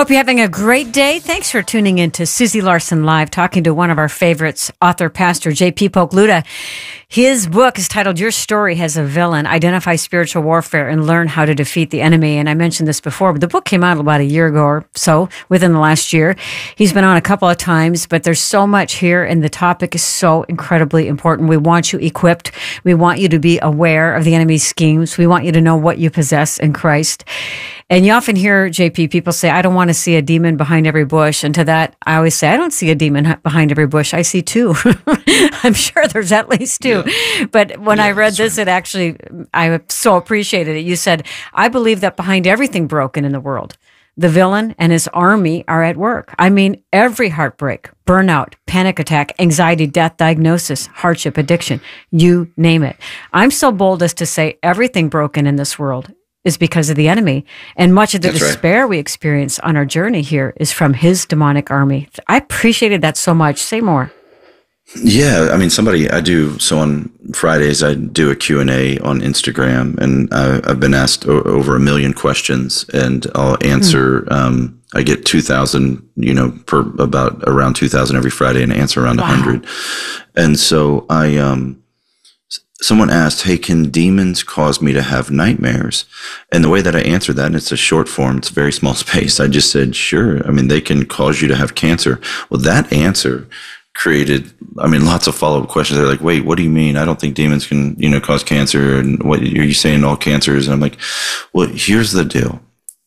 Hope you're having a great day. Thanks for tuning in to Susie Larson Live, talking to one of our favorites, author, pastor J.P. Pokluda. His book is titled Your Story Has a Villain, Identify Spiritual Warfare and Learn How to Defeat the Enemy. And I mentioned this before, but the book came out about a year ago or so, within the last year. He's been on a couple of times, but there's so much here, and the topic is so incredibly important. We want you equipped. We want you to be aware of the enemy's schemes. We want you to know what you possess in Christ. And you often hear, JP, people say, I don't want to see a demon behind every bush. And to that, I always say, I don't see a demon behind every bush. I see two. I'm sure there's at least two. Yeah. But when I read this, it actually, I so appreciated it. You said, I believe that behind everything broken in the world, the villain and his army are at work. I mean, every heartbreak, burnout, panic attack, anxiety, death, diagnosis, hardship, addiction, you name it. I'm so bold as to say everything broken in this world is because of the enemy. And much of the despair we experience on our journey here is from his demonic army. I appreciated that so much. Say more. Yeah, I mean, so on Fridays, I do a Q&A on Instagram, and I've been asked over 1 million questions, and I'll answer, I get 2,000, around 2,000 every Friday, and answer around 100. And so someone asked, hey, can demons cause me to have nightmares? And the way that I answered that, and it's a short form, it's a very small space, I just said, sure. I mean, they can cause you to have cancer. Well, that answer created, lots of follow-up questions. They're like, wait, what do you mean? I don't think demons can, cause cancer. And what are you saying, all cancers? And I'm like, well, here's the deal.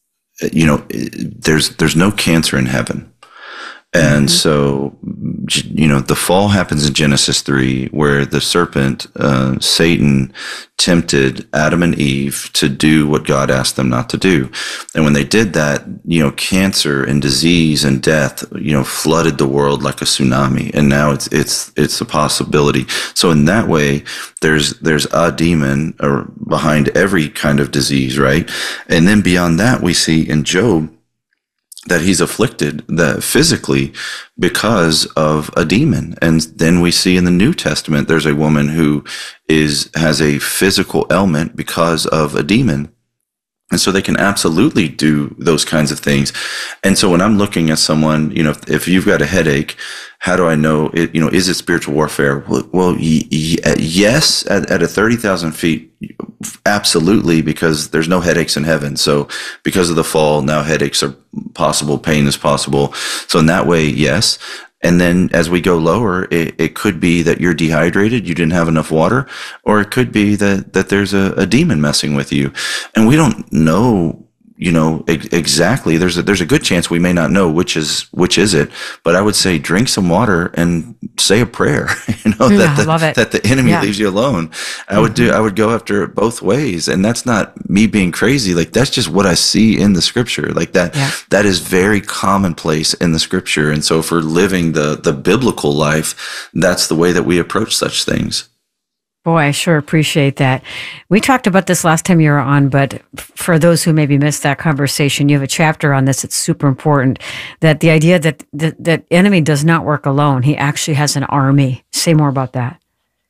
There's no cancer in heaven. And so, the fall happens in Genesis 3, where the serpent, Satan, tempted Adam and Eve to do what God asked them not to do. And when they did that, cancer and disease and death, flooded the world like a tsunami. And now it's a possibility. So in that way, there's a demon behind every kind of disease, right? And then beyond that, we see in Job that he's afflicted physically because of a demon. And then we see in the New Testament, there's a woman who has a physical ailment because of a demon. And so they can absolutely do those kinds of things. And so when I'm looking at someone, if you've got a headache, how do I know it, is it spiritual warfare? Well, yes, at a 30,000 feet, absolutely, because there's no headaches in heaven. So because of the fall, now headaches are possible, pain is possible. So in that way, yes. And then as we go lower, it could be that you're dehydrated, you didn't have enough water, or it could be that there's a demon messing with you. And we don't know, exactly. There's a good chance we may not know which is it, but I would say drink some water and say a prayer, that the enemy leaves you alone. I would go after it both ways. And that's not me being crazy. Like, that's just what I see in the scripture. Like that is very commonplace in the scripture. And so if we're living the biblical life, that's the way that we approach such things. Boy, I sure appreciate that. We talked about this last time you were on, but for those who maybe missed that conversation, you have a chapter on this. It's super important, that the idea that the enemy does not work alone. He actually has an army. Say more about that.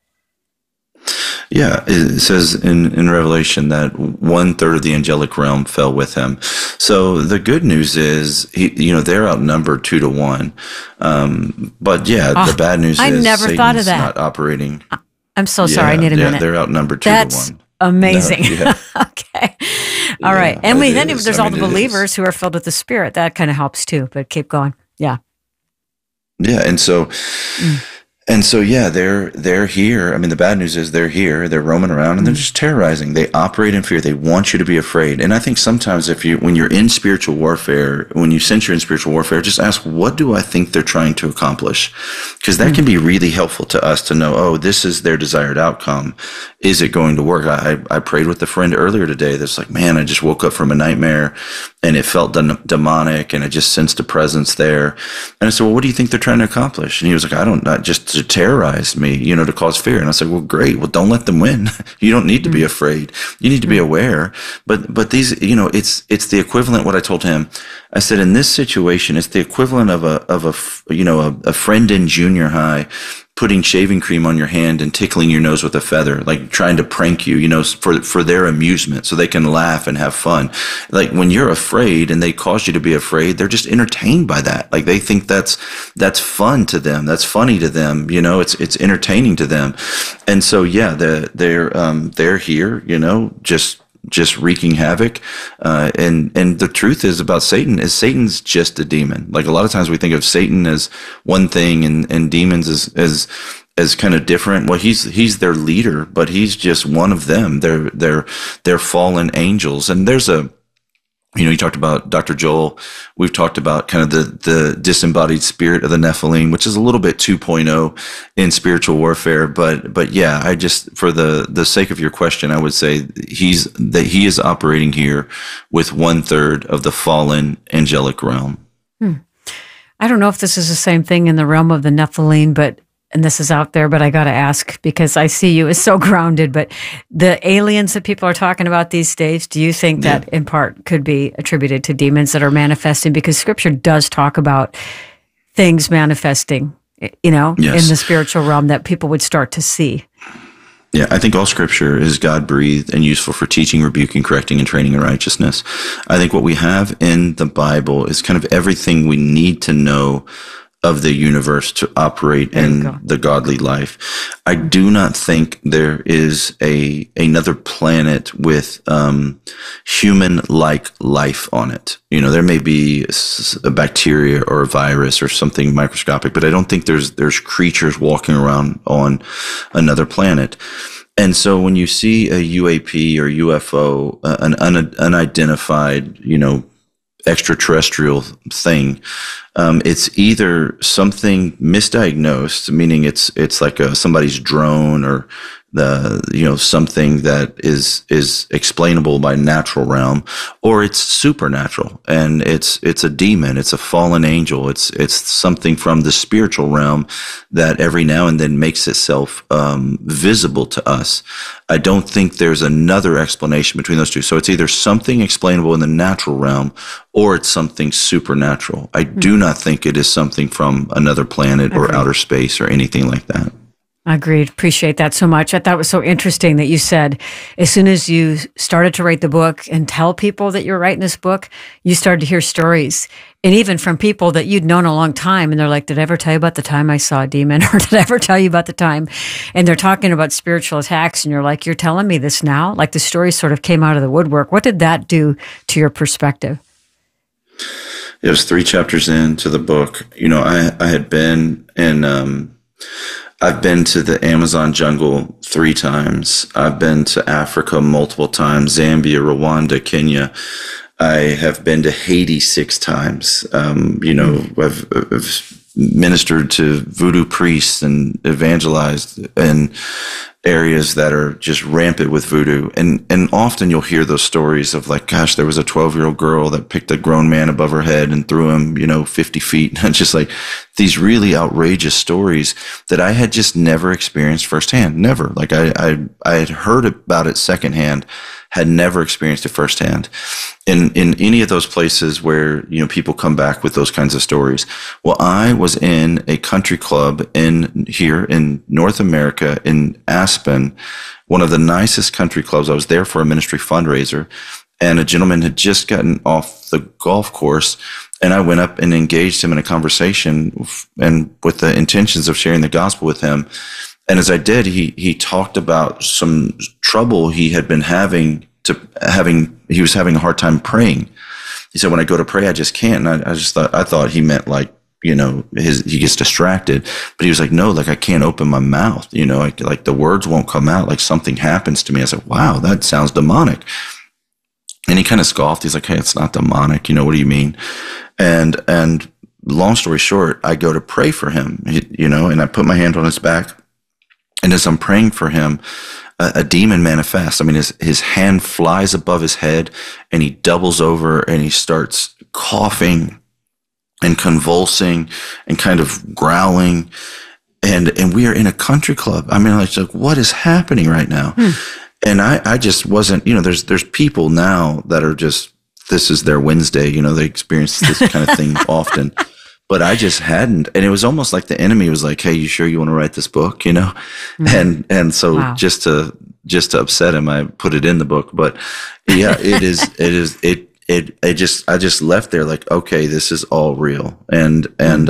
Yeah, it says in Revelation that 1/3 of the angelic realm fell with him. So the good news is, they're outnumbered 2-1. But the bad news is never thought of that. Not operating. I'm so sorry. I need a minute. They're outnumbered 2-1. That's amazing. No, okay. All right. And then there's all the believers who are filled with the Spirit. That kind of helps too, but keep going. Yeah. Yeah. And so, they're here. The bad news is they're here, they're roaming around, and they're just terrorizing. They operate in fear. They want you to be afraid. And I think sometimes when you're in spiritual warfare, when you sense you're in spiritual warfare, just ask, what do I think they're trying to accomplish? Because that can be really helpful to us to know, this is their desired outcome. Is it going to work? I prayed with a friend earlier today that's like, man, I just woke up from a nightmare and it felt demonic, and I just sensed a presence there. And I said, well, what do you think they're trying to accomplish? And he was like, not just to terrorize me, to cause fear. And I said, well, great. Well, don't let them win. You don't need to be afraid. You need to be aware. But these, it's the equivalent. What I told him, I said, in this situation, it's the equivalent of a friend in junior high putting shaving cream on your hand and tickling your nose with a feather, like trying to prank you, for their amusement so they can laugh and have fun. Like when you're afraid and they cause you to be afraid, they're just entertained by that. Like they think that's fun to them. That's funny to them. It's entertaining to them. And so, yeah, they're here, just wreaking havoc. And the truth is about Satan is Satan's just a demon. Like a lot of times we think of Satan as one thing and demons as kind of different. Well, he's their leader, but he's just one of them. They're fallen angels. And there's you talked about Dr. Joel. We've talked about kind of the disembodied spirit of the Nephilim, which is a little bit 2.0 in spiritual warfare. But yeah, I just, for the sake of your question, I would say he is operating here with 1/3 of the fallen angelic realm. I don't know if this is the same thing in the realm of the Nephilim, and this is out there, but I got to ask because I see you as so grounded. But the aliens that people are talking about these days, do you think that in part could be attributed to demons that are manifesting? Because Scripture does talk about things manifesting, in the spiritual realm that people would start to see. Yeah, I think all Scripture is God-breathed and useful for teaching, rebuking, correcting, and training in righteousness. I think what we have in the Bible is kind of everything we need to know of the universe to operate in the godly life. I do not think there is another planet with human-like life on it. There may be a bacteria or a virus or something microscopic, but I don't think there's creatures walking around on another planet. And so when you see a UAP or UFO, an unidentified, extraterrestrial thing, it's either something misdiagnosed, meaning it's like somebody's drone or something that is explainable by natural realm, or it's supernatural and it's a demon, it's a fallen angel, it's something from the spiritual realm that every now and then makes itself visible to us. I don't think there's another explanation between those two. So it's either something explainable in the natural realm or it's something supernatural. I do not think it is something from another planet or outer space or anything like that. Agreed. Appreciate that so much. I thought it was so interesting that you said as soon as you started to write the book and tell people that you're writing this book, you started to hear stories. And even from people that you'd known a long time. And they're like, did I ever tell you about the time I saw a demon? Or did I ever tell you about the time? And they're talking about spiritual attacks. And you're like, you're telling me this now? Like the story sort of came out of the woodwork. What did that do to your perspective? It was 3 chapters into the book. I had been in, I've been to the Amazon jungle 3 times. I've been to Africa multiple times, Zambia, Rwanda, Kenya. I have been to Haiti 6 times. I've ministered to voodoo priests and evangelized in areas that are just rampant with voodoo. And often you'll hear those stories of like, gosh, there was a 12-year-old girl that picked a grown man above her head and threw him, 50 feet. And just like these really outrageous stories that I had just never experienced firsthand. Never. Like I had heard about it secondhand, had never experienced it firsthand. In any of those places where, people come back with those kinds of stories. Well, I was in a country club here in North America in Aspen, one of the nicest country clubs. I was there for a ministry fundraiser, and a gentleman had just gotten off the golf course, and I went up and engaged him in a conversation and with the intentions of sharing the gospel with him. And as I did, he talked about some trouble he had been having. He was having a hard time praying. He said, when I go to pray, I just can't. And I thought he meant like, he gets distracted, but he was like, no, like I can't open my mouth, like the words won't come out, like something happens to me. I said, wow, that sounds demonic. And he kind of scoffed. He's like, hey, it's not demonic. What do you mean? And long story short, I go to pray for him, and I put my hand on his back. And as I'm praying for him, a demon manifests. I mean, his hand flies above his head and he doubles over and he starts coughing and convulsing and kind of growling. And we are in a country club. I mean, like, what is happening right now? And I just wasn't, there's people now that are just, this is their Wednesday, they experience this kind of thing often. but I just hadn't. And it was almost like the enemy was like, "Hey, you sure you want to write this book?" You know? And so Wow. just to upset him, I put it in the book. But yeah, I just left there like, okay, this is all real. And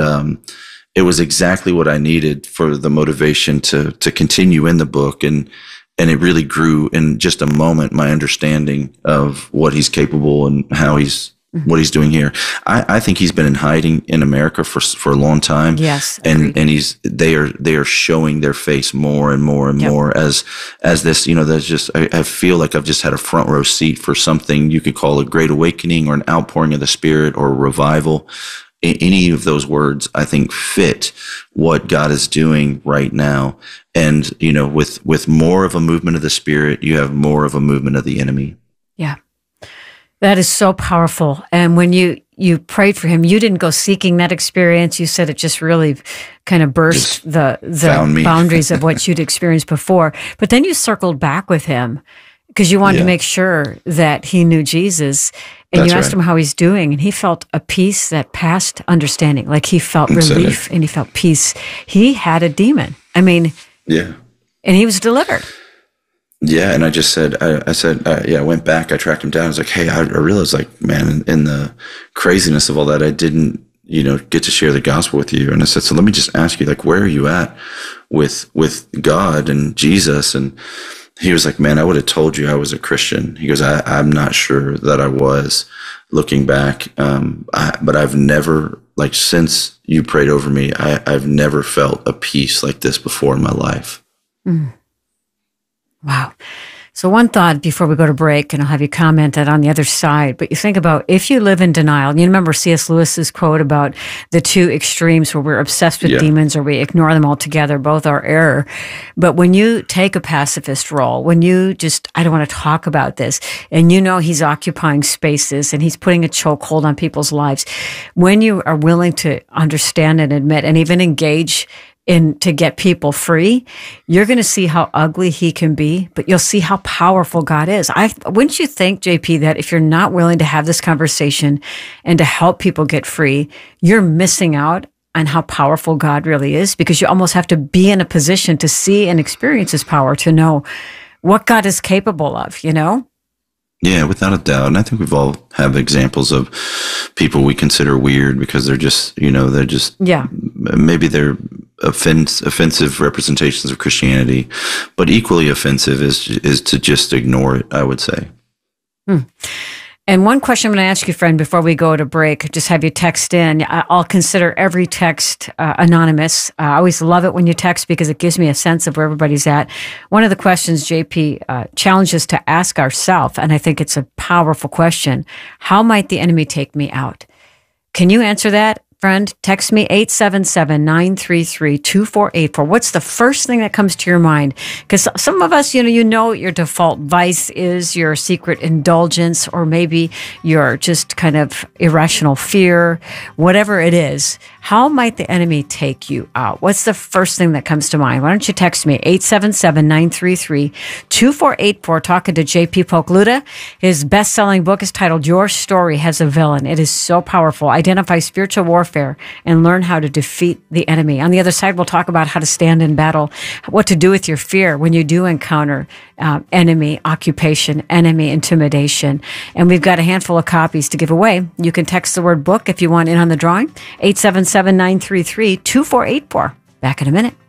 it was exactly what I needed for the motivation to continue in the book. And it really grew in just a moment, my understanding of what he's capable and how what he's doing here. I think he's been in hiding in America for a long time. Yes. And they are showing their face more and more and more as this, there's just, I feel like I've just had a front row seat for something you could call a great awakening or an outpouring of the Spirit or a revival. Any of those words, I think, fit what God is doing right now. And, with more of a movement of the Spirit, you have more of a movement of the enemy. Yeah. That is so powerful. And when you prayed for him, you didn't go seeking that experience. You said it just really kind of burst the boundaries of what you'd experienced before. But then you circled back with him because you wanted to make sure that he knew Jesus. And you asked him how he's doing, and he felt a peace that passed understanding. Like he felt relief and he felt peace. He had a demon. I mean, and he was delivered. Yeah, and I just said, I went back, I tracked him down. I was like, hey, I realized, like, man, in the craziness of all that, I didn't, get to share the gospel with you. And I said, so let me just ask you, like, where are you at with God and Jesus? And he was like, man, I would have told you I was a Christian. He goes, I'm not sure that I was looking back. But I've never, like, since you prayed over me, I've never felt a peace like this before in my life. Mm. Wow. So one thought before we go to break, and I'll have you comment that on the other side, but you think about if you live in denial, you remember C.S. Lewis's quote about the two extremes where we're obsessed with demons or we ignore them altogether, both are error. But when you take a pacifist role, when you just, I don't want to talk about this, and he's occupying spaces and he's putting a chokehold on people's lives, when you are willing to understand and admit and even engage to get people free, you're going to see how ugly he can be, but you'll see how powerful God is. Wouldn't you think, JP, that if you're not willing to have this conversation and to help people get free, you're missing out on how powerful God really is? Because you almost have to be in a position to see and experience his power to know what God is capable of, Yeah, without a doubt. And I think we've all have examples of people we consider weird because they're just, maybe they're offensive representations of Christianity, but equally offensive is to just ignore it, I would say. And one question I'm going to ask you, friend, before we go to break, just have you text in. I'll consider every text anonymous. I always love it when you text because it gives me a sense of where everybody's at. One of the questions JP challenges to ask ourselves, and I think it's a powerful question, how might the enemy take me out? Can you answer that? Friend, text me 877-933-2484. What's the first thing that comes to your mind? Because some of us, your default vice is your secret indulgence, or maybe your just kind of irrational fear, whatever it is. How might the enemy take you out? What's the first thing that comes to mind? Why don't you text me 877-933-2484, talking to JP Pokluda. His best-selling book is titled Your Story Has a Villain. It is so powerful. Identify spiritual warfare and learn how to defeat the enemy. On the other side, we'll talk about how to stand in battle, what to do with your fear when you do encounter enemy occupation, enemy intimidation. And we've got a handful of copies to give away. You can text the word book if you want in on the drawing, 877-933-2484. Back in a minute.